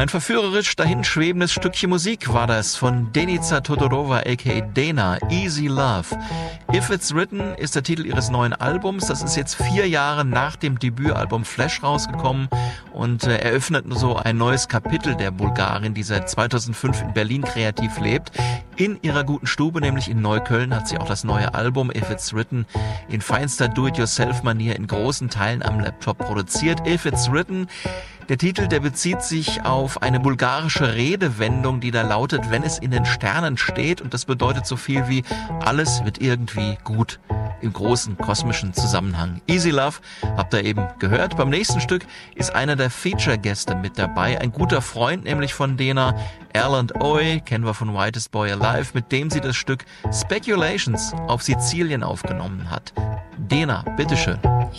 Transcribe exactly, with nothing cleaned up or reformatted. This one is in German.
Ein verführerisch dahinschwebendes Stückchen Musik war das von Denica Todorova aka Dena, Easy Love. If It's Written ist der Titel ihres neuen Albums. Das ist jetzt vier Jahre nach dem Debütalbum Flash rausgekommen und äh, eröffnet so ein neues Kapitel der Bulgarin, die seit zweitausendfünf in Berlin kreativ lebt. In ihrer guten Stube, nämlich in Neukölln, hat sie auch das neue Album If It's Written in feinster Do-it-yourself-Manier in großen Teilen am Laptop produziert. If It's Written, der Titel, der bezieht sich auf eine bulgarische Redewendung, die da lautet, wenn es in den Sternen steht, und das bedeutet so viel wie, alles wird irgendwie gut im großen kosmischen Zusammenhang. Easy Love habt ihr eben gehört. Beim nächsten Stück ist einer der Feature-Gäste mit dabei, ein guter Freund nämlich von Dena, Erland Oy, kennen wir von Whitest Boy Alive, mit dem sie das Stück Speculations auf Sizilien aufgenommen hat. Dena, bitteschön.